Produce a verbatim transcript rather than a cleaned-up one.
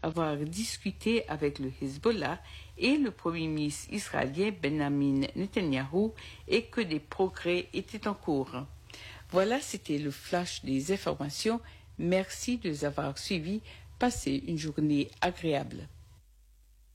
avoir discuté avec le Hezbollah et le Premier ministre israélien Benjamin Netanyahou et que des progrès étaient en cours. Voilà, c'était le flash des informations. Merci de nous avoir suivis. Passez une journée agréable.